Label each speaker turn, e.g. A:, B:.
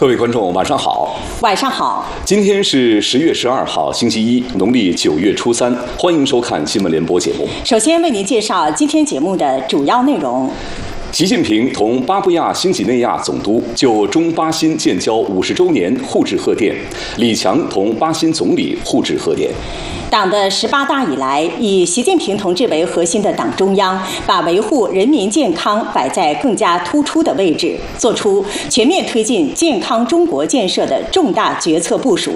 A: 各位观众，晚上好。
B: 晚上好。
A: 今天是10月12号，星期一，农历9月初3。欢迎收看新闻联播节目。
B: 首先为您介绍今天节目的主要内容。
A: 习近平同巴布亚新几内亚总督就中巴新建交50周年互致贺电，李强同巴新总理互致贺电。
B: 党的18大以来，以习近平同志为核心的党中央，把维护人民健康摆在更加突出的位置，做出全面推进健康中国建设的重大决策部署，